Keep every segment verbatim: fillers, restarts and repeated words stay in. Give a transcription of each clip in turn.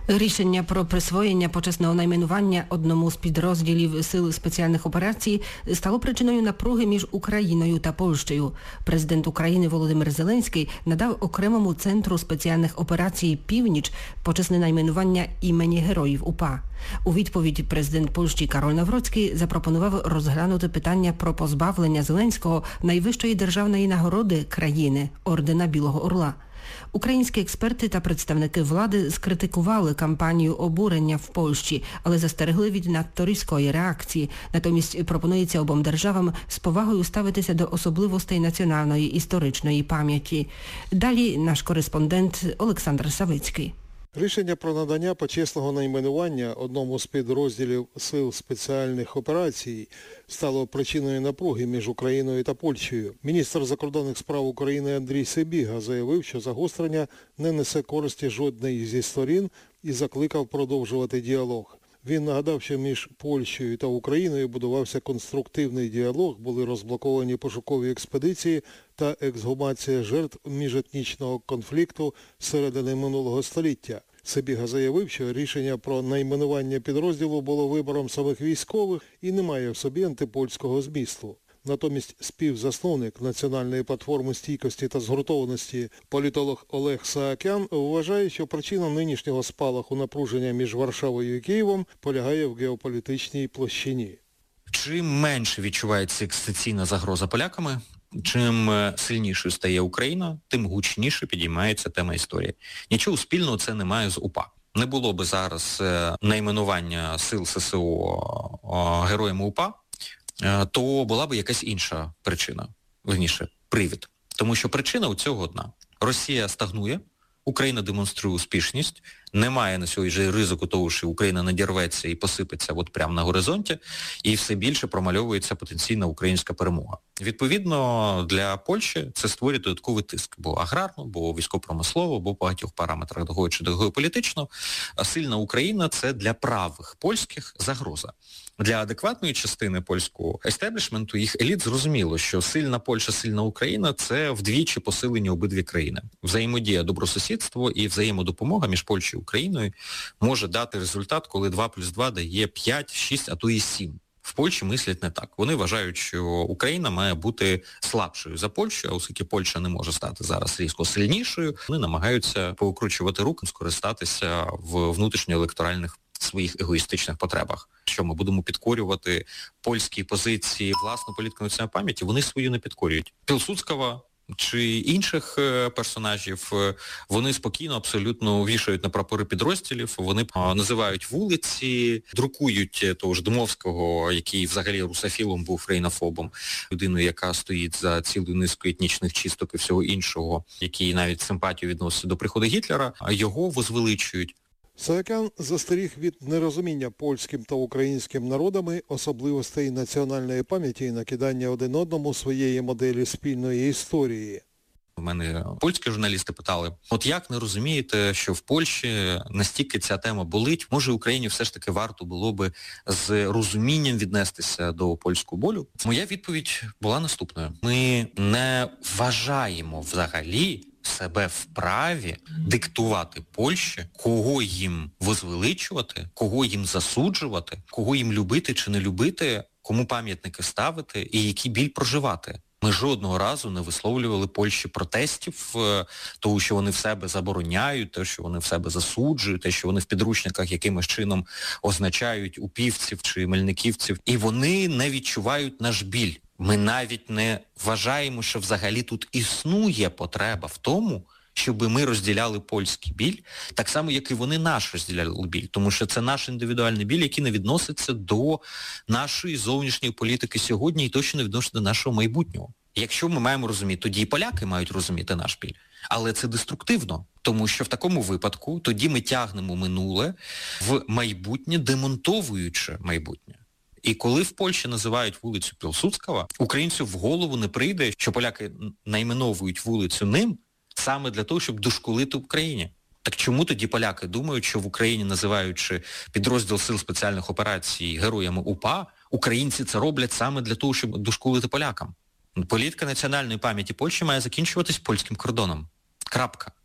Рішення про присвоєння почесного найменування одному з підрозділів Сил спеціальних операцій стало причиною напруги між Україною та Польщею. Президент України Володимир Зеленський надав окремому центру спеціальних операцій «Північ» почесне найменування імені Героїв УПА. У відповідь президент Польщі Кароль Навроцький запропонував розглянути питання про позбавлення Зеленського найвищої державної нагороди країни – ордена Білого Орла. Українські експерти та представники влади скритикували кампанію обурення в Польщі, але застерегли від надто різкої реакції. Натомість пропонується обом державам з повагою ставитися до особливостей національної історичної пам'яті. Далі наш кореспондент Олександр Савицький. Рішення про надання почесного найменування одному з підрозділів Сил спеціальних операцій стало причиною напруги між Україною та Польщею. Міністр закордонних справ України Андрій Сибіга заявив, що загострення не несе користі жодної зі сторін і закликав продовжувати діалог. Він нагадав, що між Польщею та Україною будувався конструктивний діалог, були розблоковані пошукові експедиції та ексгумація жертв міжетнічного конфлікту з середини минулого століття. Сибіга заявив, що рішення про найменування підрозділу було вибором самих військових і не має в собі антипольського змісту. Натомість співзасновник Національної платформи стійкості та згуртованості політолог Олег Саакян вважає, що причина нинішнього спалаху напруження між Варшавою і Києвом полягає в геополітичній площині. Чим менше відчувається екзистенційна загроза поляками, чим сильнішою стає Україна, тим гучніше підіймається тема історії. Нічого спільного це не має з УПА. Не було би зараз найменування сил ССО героями УПА, то була б якась інша причина, вірніше, привід. Тому що причина у цього одна. Росія стагнує, Україна демонструє успішність, немає на сьогодні ризику того, що Україна надірветься і посипеться от прямо на горизонті, і все більше промальовується потенційна українська перемога. Відповідно, для Польщі це створює додатковий тиск, бо аграрно, бо військово-промислово, бо в багатьох параметрах доходячи до геополітично. Сильна Україна – це для правих польських загроза. Для адекватної частини польського естеблішменту, їх еліт, зрозуміло, що сильна Польща, сильна Україна – це вдвічі посилені обидві країни. Взаємодія, добросусідство і взаємодопомога між Польщею і Україною може дати результат, коли два плюс два дає п'ять, шість, а то і сім. В Польщі мислять не так. Вони вважають, що Україна має бути слабшою за Польщу, а оскільки Польща не може стати зараз різко сильнішою, вони намагаються поукручувати руки, скористатися в внутрішньоелекторальних своїх егоїстичних потребах. Що ми будемо підкорювати польські позиції, власну політику національної пам'яті, вони свою не підкорюють. Пілсудського чи інших персонажів, вони спокійно абсолютно вішають на прапори підрозділів, вони називають вулиці, друкують того ж Дмовського, який взагалі русофілом був, фрейнофобом, людиною, яка стоїть за цілою низкою етнічних чисток і всього іншого, який навіть симпатію відносить до приходу Гітлера, його возвеличують. Саакян застеріг від нерозуміння польським та українським народами особливостей національної пам'яті і накидання один одному своєї моделі спільної історії. У мене польські журналісти питали, от як не розумієте, що в Польщі настільки ця тема болить, може Україні все ж таки варто було би з розумінням віднестися до польського болю? Моя відповідь була наступною. Ми не вважаємо взагалі себе вправі диктувати Польщі, кого їм возвеличувати, кого їм засуджувати, кого їм любити чи не любити, кому пам'ятники ставити і який біль проживати. Ми жодного разу не висловлювали Польщі протестів, того, що вони в себе забороняють, те, що вони в себе засуджують, те, що вони в підручниках якимось чином означають упівців чи мельниківців. І вони не відчувають наш біль. Ми навіть не вважаємо, що взагалі тут існує потреба в тому, щоб ми розділяли польський біль, так само, як і вони наш розділяли біль. Тому що це наш індивідуальний біль, який не відноситься до нашої зовнішньої політики сьогодні і точно не відноситься до нашого майбутнього. Якщо ми маємо розуміти, тоді і поляки мають розуміти наш біль. Але це деструктивно, тому що в такому випадку тоді ми тягнемо минуле в майбутнє, демонтовуючи майбутнє. І коли в Польщі називають вулицю Пілсудського, українцю в голову не прийде, що поляки найменовують вулицю ним саме для того, щоб дошкулити Україні. Так чому тоді поляки думають, що в Україні, називаючи підрозділ Сил спеціальних операцій героями УПА, українці це роблять саме для того, щоб дошкулити полякам? Політика національної пам'яті Польщі має закінчуватись польським кордоном. Крапка.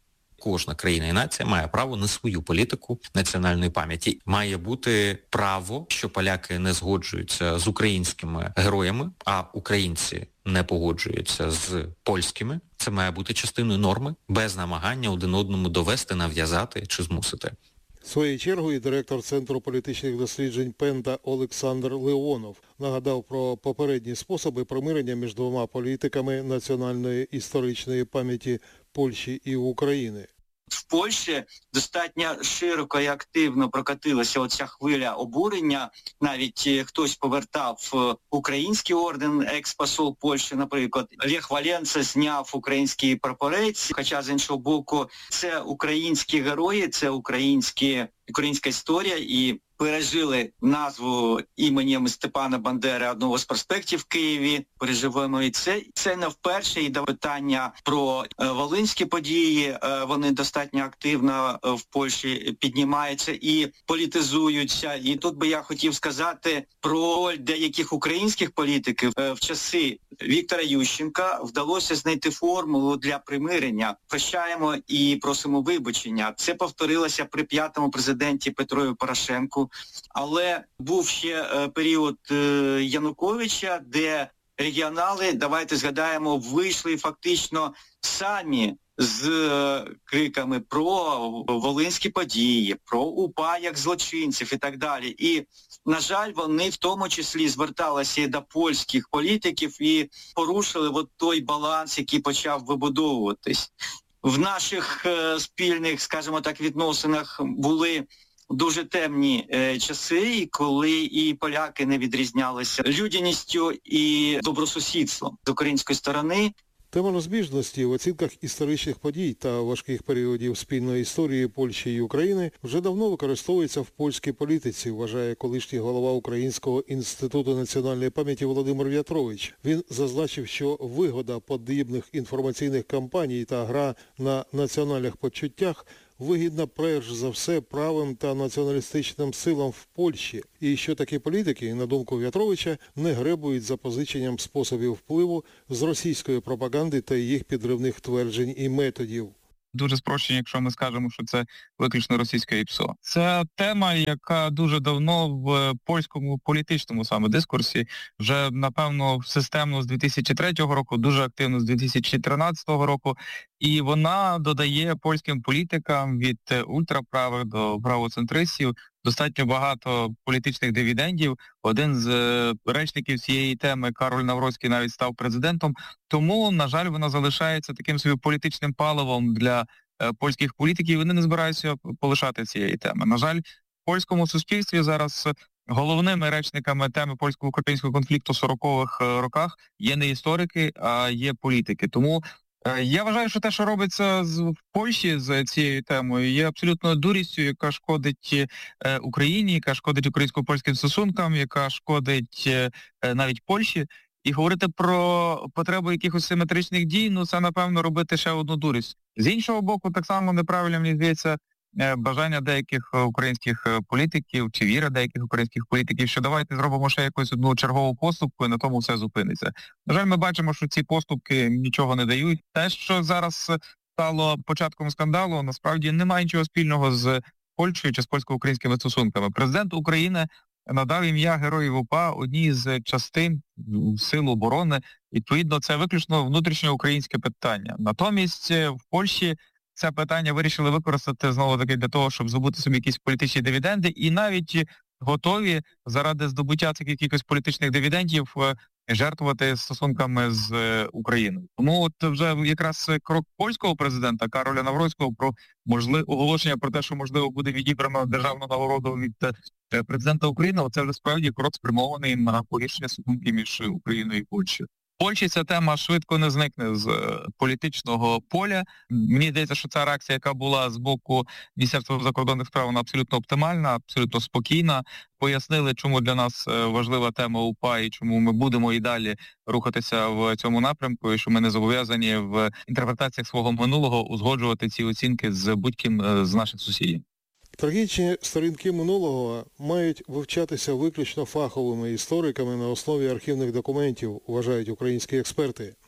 кожна країна і нація має право на свою політику національної пам'яті. Має бути право, що поляки не згоджуються з українськими героями, а українці не погоджуються з польськими. Це має бути частиною норми, без намагання один одному довести, нав'язати чи змусити. Своєю чергою директор Центру політичних досліджень Пента Олександр Леонов нагадав про попередні способи примирення між двома політиками національної історичної пам'яті Польщі і України. В Польщі достатньо широко і активно прокатилася оця хвиля обурення. Навіть хтось повертав український орден, екс-посол Польщі, наприклад. Лех Валенса зняв український прапорець, хоча, з іншого боку, це українські герої, це українські, українська історія, і пережили назву іменем Степана Бандери одного з проспектів в Києві. Переживемо і це. Це не вперше. І до питання про е, волинські події. Е, вони достатньо активно е, в Польщі піднімаються і політизуються. І тут би я хотів сказати про роль деяких українських політиків. Е, в часи Віктора Ющенка вдалося знайти формулу для примирення. Прощаємо і просимо вибачення. Це повторилося при п'ятому президенті Петрові Порошенку. Але був ще е, період е, Януковича, де регіонали, давайте згадаємо, вийшли фактично самі з е, криками про волинські події, про УПА як злочинців і так далі. І, на жаль, вони в тому числі зверталися і до польських політиків і порушили от той баланс, який почав вибудовуватись. В наших е, спільних, скажімо так, відносинах були дуже темні е, часи, коли і поляки не відрізнялися людяністю і добросусідством з української сторони. Тема розбіжності в оцінках історичних подій та важких періодів спільної історії Польщі і України вже давно використовується в польській політиці, вважає колишній голова Українського інституту національної пам'яті Володимир В'ятрович. Він зазначив, що вигода подібних інформаційних кампаній та гра на національних почуттях вигідна перш за все правим та націоналістичним силам в Польщі, і що такі політики, на думку В'ятровича, не гребують запозиченням способів впливу з російської пропаганди та їх підривних тверджень і методів. Дуже спрощення, якщо ми скажемо, що це виключно російське ІПСО. Це тема, яка дуже давно в польському політичному саме дискурсі, вже, напевно, системно з дві тисячі третього року, дуже активно з дві тисячі тринадцятого року, і вона додає польським політикам від ультраправих до правоцентристів достатньо багато політичних дивідендів. Один з речників цієї теми, Кароль Навроцький, навіть став президентом. Тому, на жаль, вона залишається таким собі політичним паливом для е, польських політиків. Вони не збираються полишати цієї теми. На жаль, в польському суспільстві зараз головними речниками теми польсько-українського конфлікту в сорокових роках є не історики, а є політики. Тому я вважаю, що те, що робиться в Польщі з цією темою, є абсолютно дурістю, яка шкодить Україні, яка шкодить українсько-польським стосункам, яка шкодить навіть Польщі. І говорити про потребу якихось симетричних дій, ну це, напевно, робити ще одну дурість. З іншого боку, так само неправильно, мені здається, бажання деяких українських політиків, чи віра деяких українських політиків, що давайте зробимо ще якусь одну чергову поступку і на тому все зупиниться. На жаль, ми бачимо, що ці поступки нічого не дають. Те, що зараз стало початком скандалу, насправді немає нічого спільного з Польщею чи з польсько-українськими стосунками. Президент України надав ім'я Героїв УПА одній з частин Сил оборони. Відповідно, це виключно внутрішньоукраїнське питання. Натомість в Польщі це питання вирішили використати знову-таки для того, щоб здобути собі якісь політичні дивіденди, і навіть готові заради здобуття цих якихось політичних дивідендів жертвувати стосунками з Україною. Тому от вже якраз крок польського президента Кароля Навроцького про можливе оголошення про те, що можливо буде відібрано державну нагороду від президента України, це вже справді крок спрямований на погіршення стосунків між Україною і Польщею. В Польщі ця тема швидко не зникне з політичного поля. Мені здається, що ця реакція, яка була з боку Міністерства закордонних справ, вона абсолютно оптимальна, абсолютно спокійна. Пояснили, чому для нас важлива тема УПА і чому ми будемо і далі рухатися в цьому напрямку, і що ми не зобов'язані в інтерпретаціях свого минулого узгоджувати ці оцінки з будь-ким з наших сусідів. Трагічні сторінки минулого мають вивчатися виключно фаховими істориками на основі архівних документів, вважають українські експерти.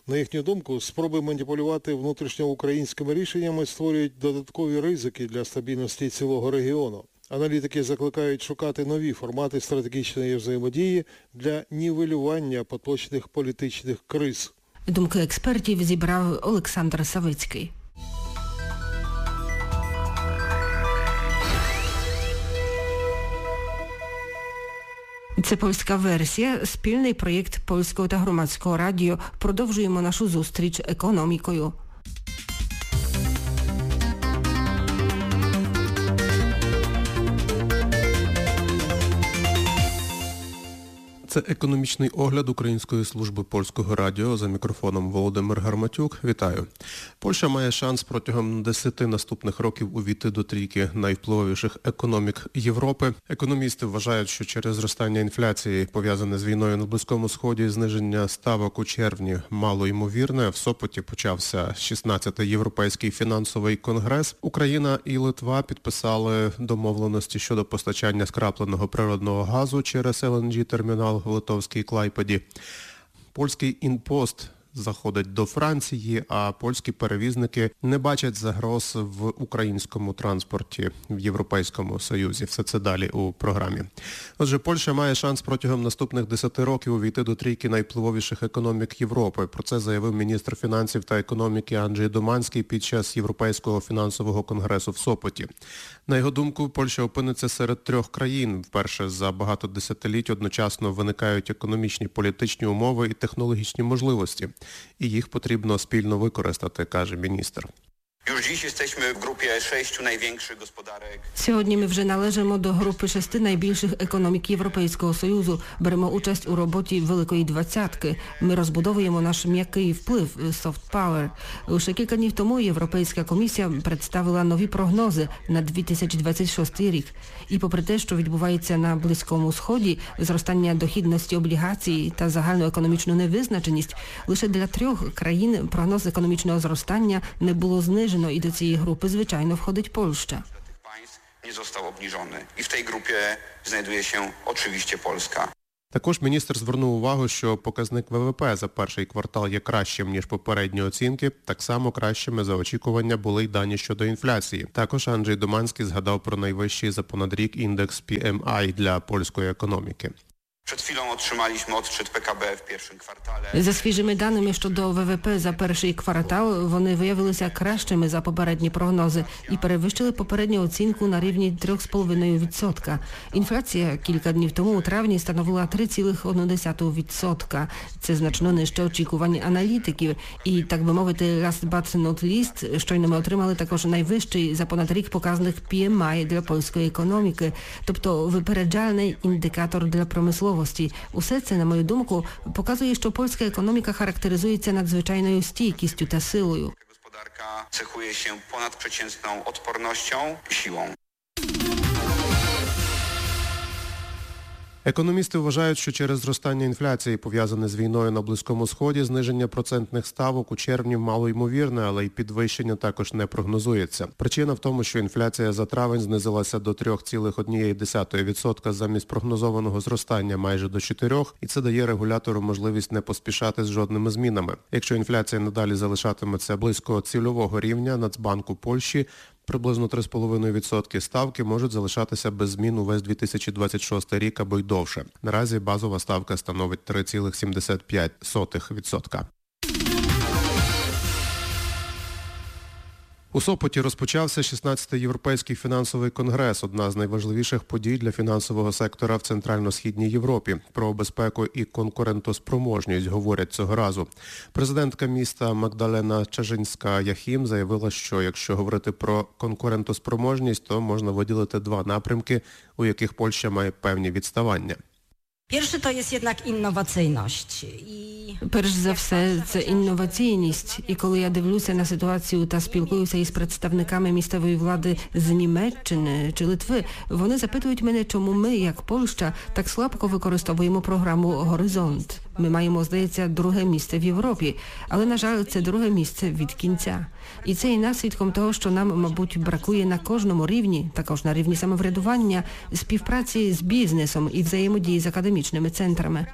На їхню думку, спроби маніпулювати внутрішньоукраїнськими рішеннями створюють додаткові ризики для стабільності цілого регіону. Аналітики закликають шукати нові формати стратегічної взаємодії для нівелювання поточних політичних криз. Думки експертів зібрав Олександр Савицький. Це польська версія, спільний проєкт Польського та Громадського радіо. Продовжуємо нашу зустріч економікою. Це економічний огляд Української служби Польського радіо. За мікрофоном Володимир Гарматюк. Вітаю. Польща має шанс протягом десяти наступних років увійти до трійки найвпливовіших економік Європи. Економісти вважають, що через зростання інфляції, пов'язане з війною на Близькому Сході, зниження ставок у червні мало ймовірне. В Сопоті почався шістнадцятий Європейський фінансовий конгрес. Україна і Литва підписали домовленості щодо постачання скрапленого природного газу через ел ен джі-термінал в Литовській Клайпеді. Польський інпост заходить до Франції, а польські перевізники не бачать загроз в українському транспорті в Європейському Союзі. Все це далі у програмі. Отже, Польща має шанс протягом наступних десяти років увійти до трійки найвпливовіших економік Європи. Про це заявив міністр фінансів та економіки Анджей Доманський під час Європейського фінансового конгресу в Сопоті. На його думку, Польща опиниться серед трьох країн. Вперше за багато десятиліть одночасно виникають економічні, політичні умови і технологічні можливості. І їх потрібно спільно використати, каже міністр. Сьогодні ми вже належимо до групи шести найбільших економік Європейського Союзу. Беремо участь у роботі Великої Двадцятки. Ми розбудовуємо наш м'який вплив, soft power. Лише кілька днів тому Європейська комісія представила нові прогнози на дві тисячі двадцять шостий рік. І попри те, що відбувається на Близькому Сході, зростання дохідності облігацій та загальну економічну невизначеність, лише для трьох країн прогноз економічного зростання не було знижено. І до цієї групи, звичайно, входить Польща. Не został obniżony. I w tej grupie znajduje się oczywiście Polska. Також міністр звернув увагу, що показник ве ве пе за перший квартал є кращим, ніж попередні оцінки. Так само кращими за очікування були й дані щодо інфляції. Також Анджей Доманський згадав про найвищий за понад рік індекс пі ем ай для польської економіки. Przed chwilą otrzymaliśmy odczyt пе ка бе в першому кварталі. За свіжими даними щодо ве ве пе за перший квартал, вони виявилися кращими за попередні прогнози і перевищили попередню оцінку на рівні три цілих п'ять десятих відсотка. Інфляція кілька днів тому у травні становила три цілих одну десяту відсотка. Це значно нижче очікувань аналітиків. І, так би мовити, last but not least, щойно ми отримали також найвищий за понад рік показник пі ем ай для польської економіки, тобто випереджальний індикатор для промисловості. Усе це, на мою думку, показує, що польська економіка характеризується надзвичайною стійкістю та силою. Gospodarka cechuje się ponadprzeciętną odpornością i siłą. Економісти вважають, що через зростання інфляції, пов'язане з війною на Близькому Сході, зниження процентних ставок у червні мало ймовірне, але й підвищення також не прогнозується. Причина в тому, що інфляція за травень знизилася до три цілих одна десята відсотка замість прогнозованого зростання майже до чотирьох, і це дає регулятору можливість не поспішати з жодними змінами. Якщо інфляція надалі залишатиметься близько цільового рівня Нацбанку Польщі, приблизно три цілих п'ять десятих відсотка ставки можуть залишатися без змін увесь дві тисячі двадцять шостий рік або й довше. Наразі базова ставка становить три цілих сімдесят п'ять сотих відсотка. У Сопоті розпочався шістнадцятий Європейський фінансовий конгрес, одна з найважливіших подій для фінансового сектора в Центрально-Східній Європі. Про безпеку і конкурентоспроможність говорять цього разу. Президентка міста Магдалена Чажинська-Яхім заявила, що якщо говорити про конкурентоспроможність, то можна виділити два напрямки, у яких Польща має певні відставання. Перше, то є jednak інноваційність. І... Перш за все, це інноваційність. І коли я дивлюся на ситуацію та спілкуюся із представниками місцевої влади з Німеччини чи Литви, вони запитують мене, чому ми, як Польща, так слабко використовуємо програму «Горизонт». Ми маємо, здається, друге місце в Європі, але, на жаль, це друге місце від кінця. І це є наслідком того, що нам, мабуть, бракує на кожному рівні, також на рівні самоврядування, співпраці з бізнесом і взаємодії з академічними центрами.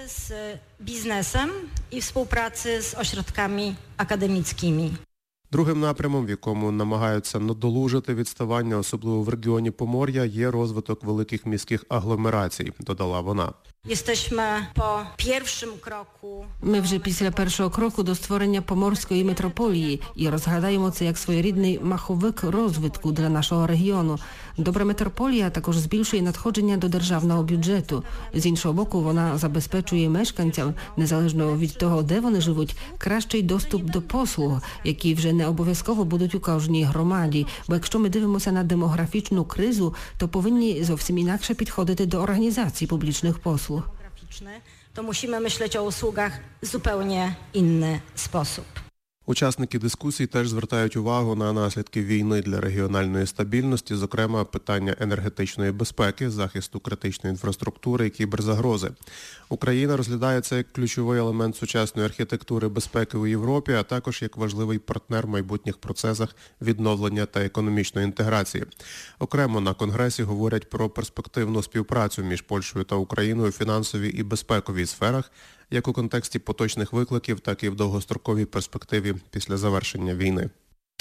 z biznesem i współpracy z ośrodkami akademickimi. Другим напрямом, в якому намагаються надолужити відставання, особливо в регіоні Помор'я, є розвиток великих міських агломерацій, додала вона. Jesteśmy po pierwszym kroku. Ми вже після першого кроку до створення Поморської митрополії і розглядаємо це як своєрідний маховик розвитку для нашого регіону. Добра митрополія також збільшує надходження до державного бюджету. З іншого боку, вона забезпечує мешканцям, незалежно від того, де вони живуть, кращий доступ до послуг, які вже не обов'язково будуть у кожній громаді. Бо якщо ми дивимося на демографічну кризу, то повинні зовсім інакше підходити до організації публічних послуг. To musimy myśleć o usługach w zupełnie inny sposób. Учасники дискусій теж звертають увагу на наслідки війни для регіональної стабільності, зокрема питання енергетичної безпеки, захисту критичної інфраструктури і кіберзагрози. Україна розглядає це як ключовий елемент сучасної архітектури безпеки у Європі, а також як важливий партнер в майбутніх процесах відновлення та економічної інтеграції. Окремо на Конгресі говорять про перспективну співпрацю між Польщею та Україною у фінансовій і безпековій сферах, як у контексті поточних викликів, так і в довгостроковій перспективі після завершення війни.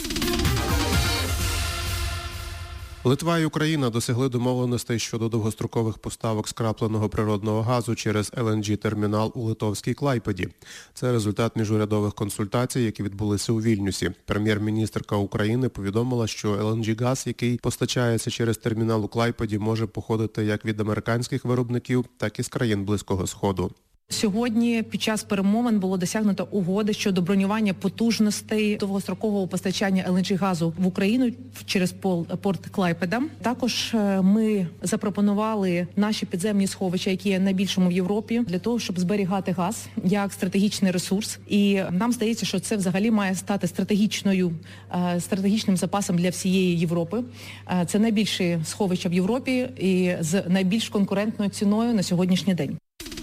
Литва і Україна досягли домовленостей щодо довгострокових поставок скрапленого природного газу через ел ен джі-термінал у литовській Клайпеді. Це результат міжурядових консультацій, які відбулися у Вільнюсі. Прем'єр-міністерка України повідомила, що ел ен джі-газ, який постачається через термінал у Клайпеді, може походити як від американських виробників, так і з країн Близького Сходу. Сьогодні під час перемовин було досягнуто угоди щодо бронювання потужностей довгострокового постачання ел ен джі-газу в Україну через порт Клайпеда. Також ми запропонували наші підземні сховища, які є найбільшими в Європі, для того, щоб зберігати газ як стратегічний ресурс. І нам здається, що це взагалі має стати стратегічною, стратегічним запасом для всієї Європи. Це найбільші сховища в Європі і з найбільш конкурентною ціною на сьогоднішній день.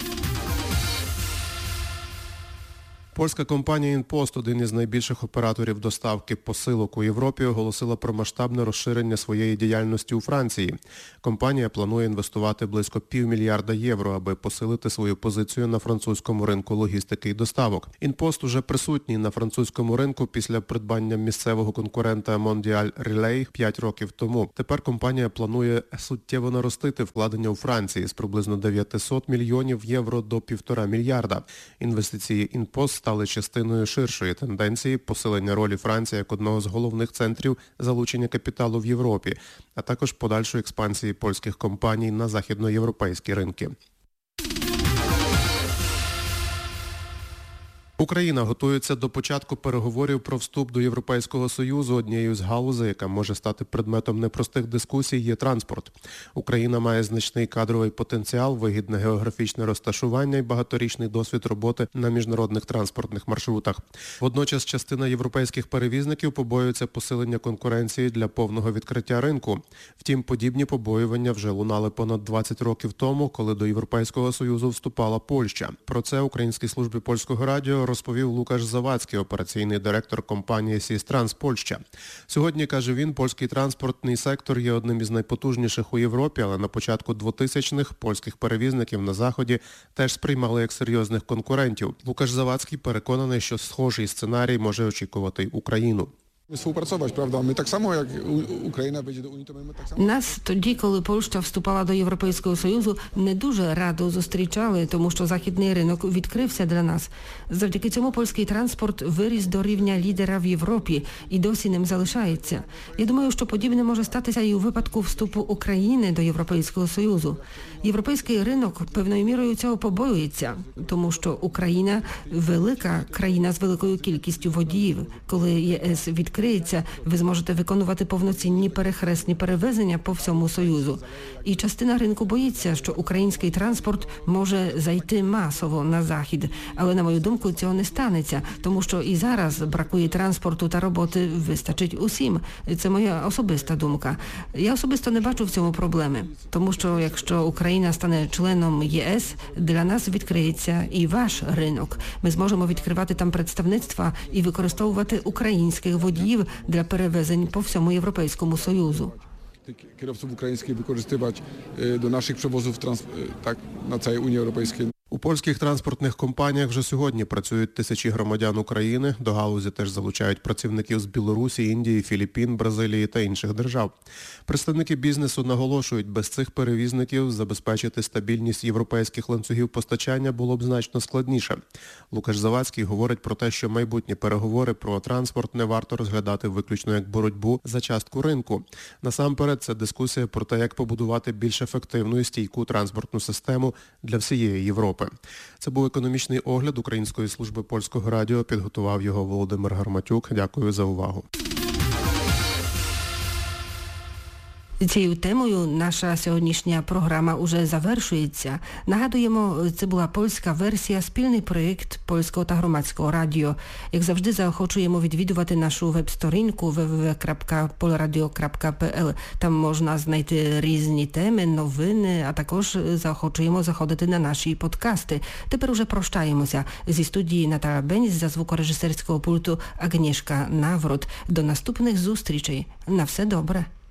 Польська компанія «Інпост», один із найбільших операторів доставки посилок у Європі, оголосила про масштабне розширення своєї діяльності у Франції. Компанія планує інвестувати близько півмільярда євро, аби посилити свою позицію на французькому ринку логістики і доставок. «Інпост» уже присутній на французькому ринку після придбання місцевого конкурента Mondial Relay п'ять років тому. Тепер компанія планує суттєво наростити вкладення у Франції з приблизно дев'ятсот мільйонів євро до півтора мільярда. Інвестиції «Інпост» стали частиною ширшої тенденції посилення ролі Франції як одного з головних центрів залучення капіталу в Європі, а також подальшої експансії польських компаній на західноєвропейські ринки. Україна готується до початку переговорів про вступ до Європейського Союзу. Однією з галузей, яка може стати предметом непростих дискусій, є транспорт. Україна має значний кадровий потенціал, вигідне географічне розташування і багаторічний досвід роботи на міжнародних транспортних маршрутах. Водночас частина європейських перевізників побоюється посилення конкуренції для повного відкриття ринку. Втім, подібні побоювання вже лунали понад двадцять років тому, коли до Європейського Союзу вступала Польща. Про це Українській службі Польського радіо розповів Лукаш Завадський, операційний директор компанії «Сістранс Польща». Сьогодні, каже він, польський транспортний сектор є одним із найпотужніших у Європі, але на початку двотисячних польських перевізників на Заході теж сприймали як серйозних конкурентів. Лукаш Завадський переконаний, що схожий сценарій може очікувати й Україну. Współpracować, prawda? My tak samo jak Україна będzie do Unii, to my tak samo. Нас тоді, коли Польща вступала до Європейського Союзу, не дуже радо зустрічали, тому що західний ринок відкрився для нас. Завдяки цьому польський транспорт виріс до рівня лідера в Європі і досі ним залишається. Я думаю, що подібне може статися і у випадку вступу України до Європейського Союзу. Європейський ринок певною мірою цього побоюється, тому що Україна велика країна з великою кількістю водіїв. Коли ЄС відкриється, ви зможете виконувати повноцінні перехресні перевезення по всьому Союзу. І частина ринку боїться, що український транспорт може зайти масово на Захід. Але, на мою думку, цього не станеться, тому що і зараз бракує транспорту та роботи вистачить усім. Це моя особиста думка. Я особисто не бачу в цьому проблеми, тому що якщо Україна стане членом ЄС, для нас відкриється і ваш ринок. Ми зможемо відкривати там представництва і використовувати українських водіїв для перевезень по всьому Європейському Союзу. Kierowców ukraińskich wykorzystywać do naszych przewozów trans, tak, na całej Unii Europejskiej. У польських транспортних компаніях вже сьогодні працюють тисячі громадян України. До галузі теж залучають працівників з Білорусі, Індії, Філіппін, Бразилії та інших держав. Представники бізнесу наголошують, без цих перевізників забезпечити стабільність європейських ланцюгів постачання було б значно складніше. Лукаш Завадський говорить про те, що майбутні переговори про транспорт не варто розглядати виключно як боротьбу за частку ринку. Насамперед, це дискусія про те, як побудувати більш ефективну і стійку транспортну систему для всієї Європи. Це був економічний огляд Української служби Польського радіо. Підготував його Володимир Гарматюк. Дякую за увагу. Цією темою наша сьогоднішня програма уже завершується. Нагадуємо, це була польська версія, спільний проєкт Польського та Громадського радіо. Як завжди, заохочуємо відвідувати нашу веб-сторінку дабл ю дабл ю дабл ю крапка polradio крапка пі ел. Там можна знайти різні теми, новини, а також заохочуємо заходити на наші подкасти. Тепер уже прощаємося. Зі студії Наталя Беніс, за звукорежисерського пульту Агнєшка Наврот. До наступних зустрічей. На все добре.